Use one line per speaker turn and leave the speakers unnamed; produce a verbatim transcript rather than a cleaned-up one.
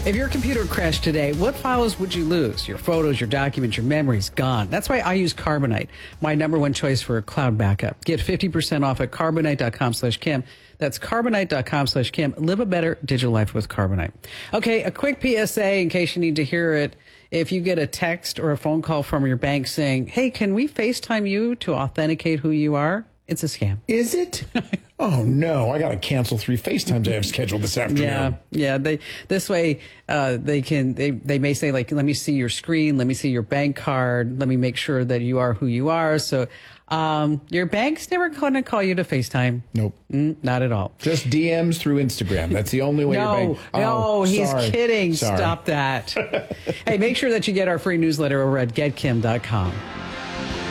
If your computer crashed today, what files would you lose? Your photos, your documents, your memories, gone. That's why I use Carbonite, my number one choice for a cloud backup. Get fifty percent off at carbonite.com slash Kim. That's carbonite.com slash Kim. Live a better digital life with Carbonite. Okay, a quick P S A in case you need to hear it. If you get a text or a phone call from your bank saying, hey, can we FaceTime you to authenticate who you are? It's a scam.
Is it? Oh, no. I got to cancel three FaceTimes I have scheduled this afternoon.
Yeah, yeah. They this way uh, they can they, they may say, like, let me see your screen. Let me see your bank card. Let me make sure that you are who you are. So um, your bank's never going to call you to FaceTime.
Nope.
Mm, not at all.
Just D Ms through Instagram. That's the only way
no,
your bank...
No,
oh,
he's
sorry.
kidding.
Sorry.
Stop that. Hey, make sure that you get our free newsletter over at get kim dot com.